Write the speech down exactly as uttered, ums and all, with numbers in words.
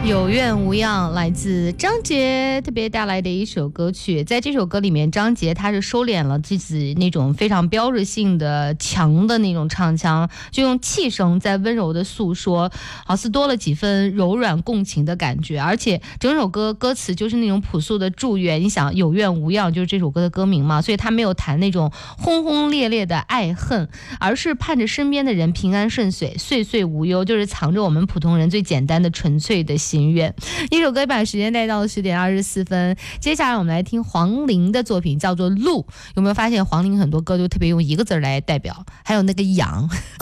有怨无恙来自张杰特别带来的一首歌曲。在这首歌里面，张杰他是收敛了自己那种非常标志性的强的那种唱腔，就用气声在温柔的诉说，好似多了几分柔软共情的感觉。而且整首歌歌词就是那种朴素的祝愿，你想有怨无恙就是这首歌的歌名嘛，所以他没有谈那种轰轰烈烈的爱恨，而是盼着身边的人平安顺遂，岁岁无忧，就是藏着我们普通人最简单的纯粹的心愿。一首歌把时间带到了十点二十四分，接下来我们来听黄龄的作品，叫做《路》。有没有发现黄龄很多歌都特别用一个字来代表？还有那个羊。